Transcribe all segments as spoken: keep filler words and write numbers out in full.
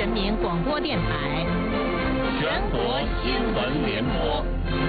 人民广播电台。 全国新闻联播。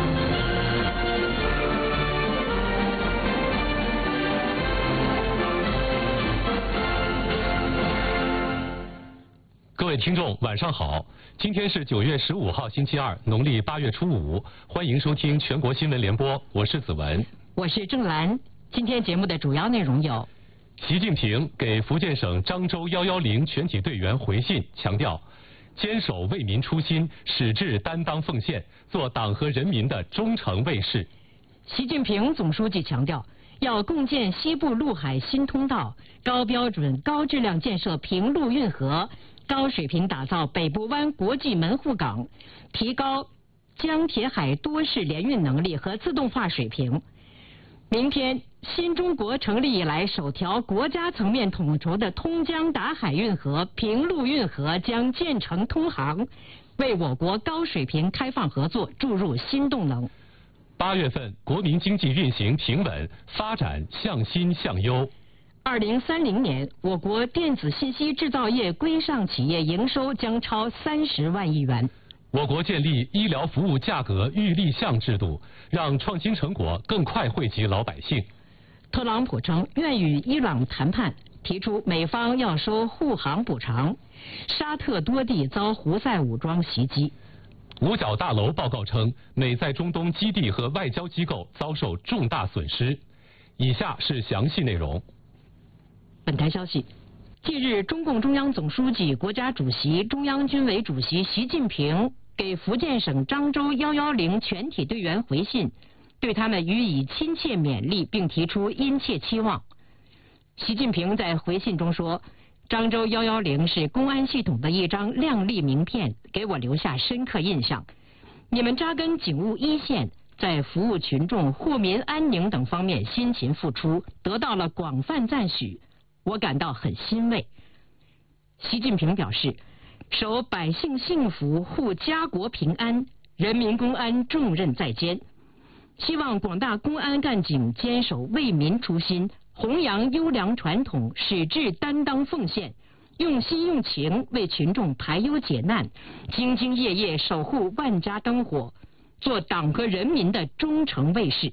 各位听众，晚上好！今天是九月十五号，星期二，农历八月初五。欢迎收听全国新闻联播，我是子文， 我是郑兰。今天节目的主要内容有： 习近平给福建省漳州一一零全体队员回信，强调坚守为民初心，矢志担当奉献，做党和人民的忠诚卫士。 习近平总书记强调，要共建西部陆海新通道，高标准、高质量建设平陆运河，高水平打造北部湾国际门户港，提高江铁海多式联运能力和自动化水平。明天，新中国成立以来首条国家层面统筹的通江达海运河、平陆运河将建成通航，为我国高水平开放合作注入新动能。 八月份，国民经济运行平稳，发展向新向优。 二零三零年，我国电子信息制造业规上企业营收将超三十万亿元。 我国建立医疗服务价格预立项制度，让创新成果更快惠及老百姓。 特朗普称愿与伊朗谈判，提出美方要收护航补偿。沙特多地遭胡塞武装袭击。 五角大楼报告称，美在中东基地和外交机构遭受重大损失。以下是详细内容。 本台消息，近日，中共中央总书记、国家主席、中央军委主席习近平给福建省漳州一一零全体队员回信，对他们予以亲切勉励，并提出殷切期望。习近平在回信中说，漳州一一零是公安系统的一张亮丽名片，给我留下深刻印象。你们扎根警务一线，在服务群众、护民安宁等方面辛勤付出，得到了广泛赞许，我感到很欣慰。习近平表示，守百姓幸福、护家国平安，人民公安重任在肩，希望广大公安干警坚守为民初心，弘扬优良传统，矢志担当奉献，用心用情为群众排忧解难，兢兢业业守护万家灯火，做党和人民的忠诚卫士。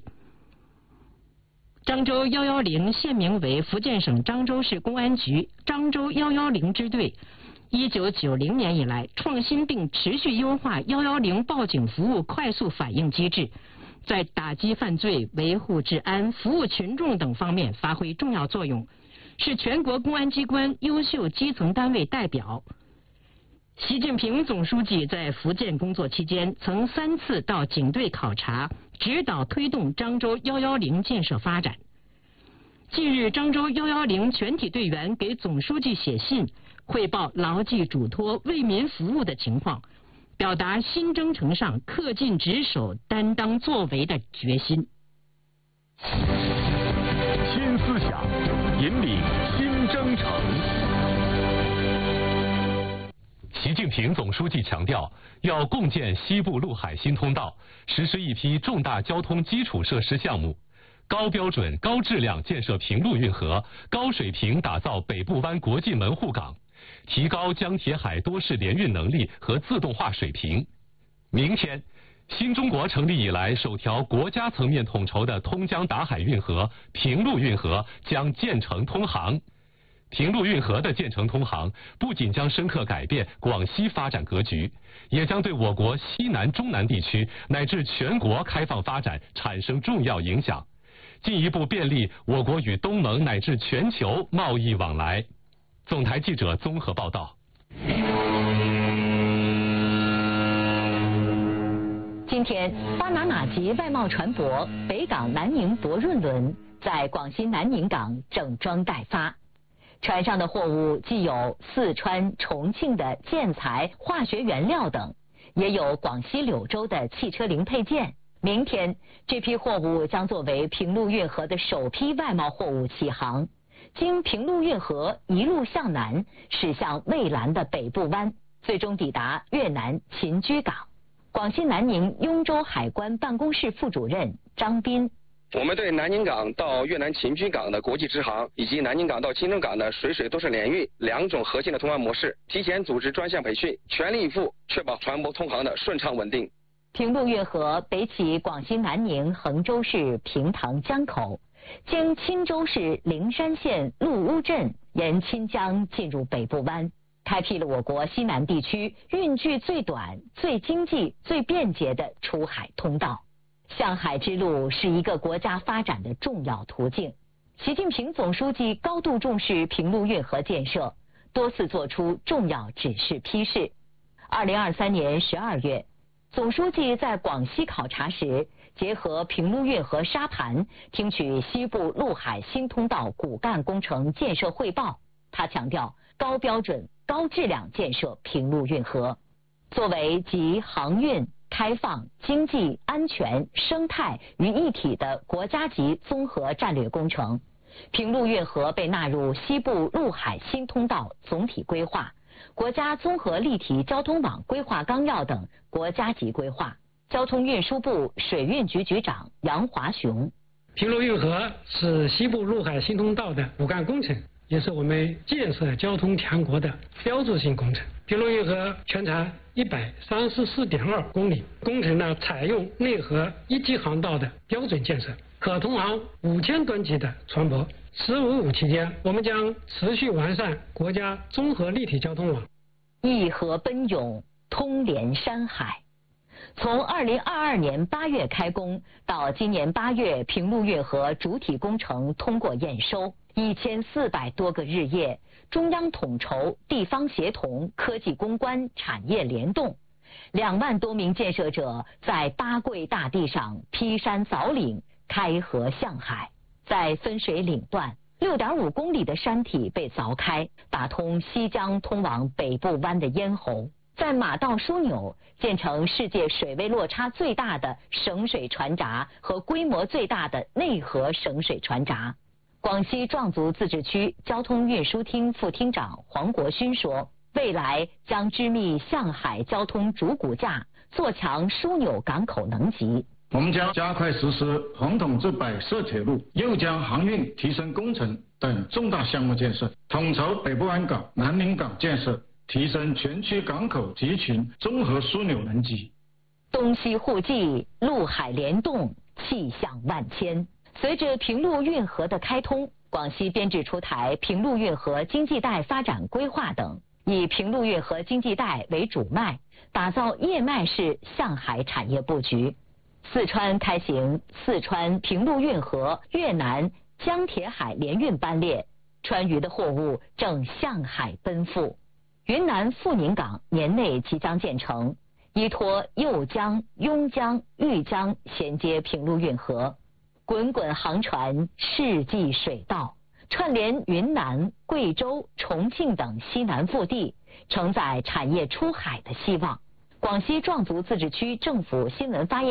漳州一一零现名为福建省漳州市公安局漳州一一零支队，一九九零年以来创新并持续优化一一零报警服务快速反应机制，在打击犯罪、维护治安、服务群众等方面发挥重要作用，是全国公安机关优秀基层单位代表。习近平总书记在福建工作期间，曾三次到警队考察，指导推动漳州一一零建设发展。近日，漳州一一零全体队员给总书记写信，汇报牢记嘱托、为民服务的情况，表达新征程上恪尽职守、担当作为的决心。 新思想引领新征程。 习近平总书记强调，要共建西部陆海新通道，实施一批重大交通基础设施项目，高标准、高质量建设平陆运河，高水平打造北部湾国际门户港，提高江铁海多式联运能力和自动化水平。明天，新中国成立以来首条国家层面统筹的通江达海运河、平陆运河将建成通航。平陆运河的建成通航，不仅将深刻改变广西发展格局，也将对我国西南、中南地区乃至全国开放发展产生重要影响，进一步便利我国与东盟乃至全球贸易往来。总台记者综合报道。 今天，巴拿马籍外贸船舶北港南宁博润轮在广西南宁港整装待发。船上的货物既有四川、重庆的建材、化学原料等，也有广西柳州的汽车零配件。明天，这批货物将作为平陆运河的首批外贸货物起航，经平陆运河一路向南，驶向蔚蓝的北部湾，最终抵达越南秦居港。广西南宁雍州海关办公室副主任张斌我们对南宁港到越南秦军港的国际直航，以及南宁港到青州港的水水都市联运两种核心的通航模式，提前组织专项培训，全力以赴确保船舶通航的顺畅稳定。 平陆运河北起广西南宁衡州市平塘江口，经钦州市灵山县陆乌镇，沿钦江进入北部湾，开辟了我国西南地区运距最短、最经济、最便捷的出海通道。向海之路是一个国家发展的重要途径。习近平总书记高度重视平陆运河建设，多次作出重要指示批示。二零二三年十二月，总书记在广西考察时，结合平陆运河沙盘，听取西部陆海新通道骨干工程建设汇报。他强调，高标准、高质量建设平陆运河，作为集航运、开放、经济、安全、生态于一体的国家级综合战略工程，平陆运河被纳入西部陆海新通道总体规划、国家综合立体交通网规划纲要等国家级规划。交通运输部水运局局长杨华雄： 平陆运河是西部陆海新通道的骨干工程，也是我们建设交通强国的标志性工程。平陆运河全长一百三十四点二公里，工程呢采用内河一级航道的标准建设，可通航五千吨级的船舶。“十五五”期间，我们将持续完善国家综合立体交通网， 一河奔涌，通连山海。从二零二二年八月开工到今年八月，平陆运河主体工程通过验收，一千四百多个日夜，中央统筹、地方协同、科技攻关、产业联动，两万多名建设者在八桂大地上劈山凿岭、开河向海。在分水岭段，六点五公里的山体被凿开，打通西江通往北部湾的咽喉。在马道枢纽建成世界水位落差最大的省水船闸和规模最大的内河省水船闸。广西壮族自治区交通运输厅副厅长黄国勋说，未来将织密向海交通主骨架，做强枢纽港口能级。 我们将加快实施红统至百设铁路、右江航运提升工程等重大项目建设，统筹北部湾港、南宁港建设，提升全区港口集群综合枢纽能级。 东西互济，陆海联动，气象万千。随着平陆运河的开通，广西编制出台平陆运河经济带发展规划等，以平陆运河经济带为主脉，打造叶脉式向海产业布局。四川开行四川平陆运河越南江铁海联运班列，川渝的货物正向海奔赴。云南富宁港年内即将建成，依托右江、邕江、豫江衔接平陆运河，滚滚航船，世纪水道，串联云南、贵州、重庆等西南腹地，承载产业出海的希望。广西壮族自治区政府新闻发言